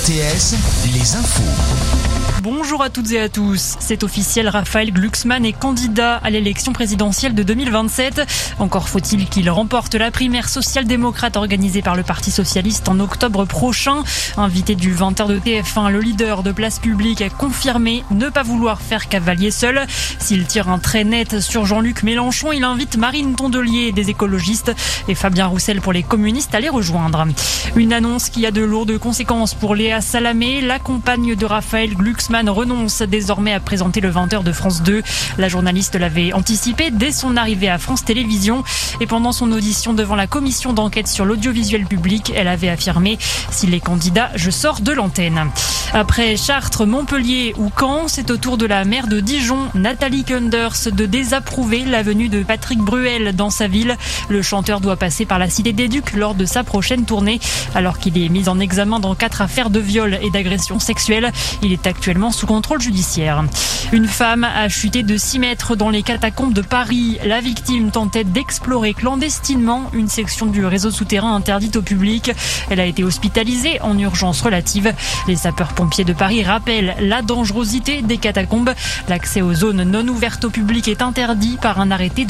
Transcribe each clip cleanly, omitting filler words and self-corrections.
RTS, les infos. Bonjour à toutes et à tous. C'est officiel, Raphaël Glucksmann est candidat à l'élection présidentielle de 2027. Encore faut-il qu'il remporte la primaire social-démocrate organisée par le Parti socialiste en octobre prochain. Invité du 20h de TF1, le leader de Place Publique a confirmé ne pas vouloir faire cavalier seul. S'il tire un trait net sur Jean-Luc Mélenchon, il invite Marine Tondelier des écologistes et Fabien Roussel pour les communistes à les rejoindre. Une annonce qui a de lourdes conséquences pour Léa Salamé. La compagne de Raphaël Glucksmann renonce désormais à présenter le 20h de France 2. La journaliste l'avait anticipé dès son arrivée à France Télévisions. Et pendant son audition devant la commission d'enquête sur l'audiovisuel public, elle avait affirmé « S'il est candidat, je sors de l'antenne ». Après Chartres, Montpellier ou Caen, c'est au tour de la maire de Dijon, Nathalie Kunders, de désapprouver la venue de Patrick Bruel dans sa ville. Le chanteur doit passer par la Cité des Ducs lors de sa prochaine tournée. Alors qu'il est mis en examen dans 4 affaires de viol et d'agression sexuelle, il est actuellement sous contrôle judiciaire. Une femme a chuté de 6 mètres dans les catacombes de Paris. La victime tentait d'explorer clandestinement une section du réseau souterrain interdite au public. Elle a été hospitalisée en urgence relative. Les sapeurs-pompiers de Paris rappellent la dangerosité des catacombes. L'accès aux zones non ouvertes au public est interdit par un arrêté de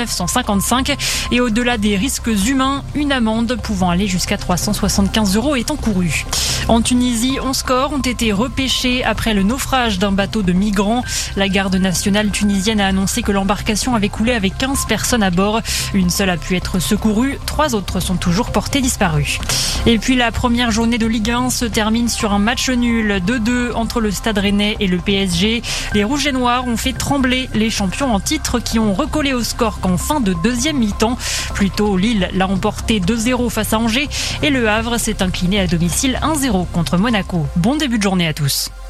1955. Et au-delà des risques humains, une amende pouvant aller jusqu'à 375 € est encourue. En Tunisie, 11 corps ont été repêchés après le naufrage d'un bateau de migrants. La garde nationale tunisienne a annoncé que l'embarcation avait coulé avec 15 personnes à bord. Une seule a pu être secourue, 3 autres sont toujours portées disparues. Et puis la première journée de Ligue 1 se termine sur un match nul 2-2 entre le Stade Rennais et le PSG. Les Rouges et Noirs ont fait trembler les champions en titre qui ont recollé au score qu'en fin de deuxième mi-temps. Plus tôt, Lille l'a emporté 2-0 face à Angers et Le Havre s'est incliné à domicile 1-0 contre Monaco. Bon début de journée à tous.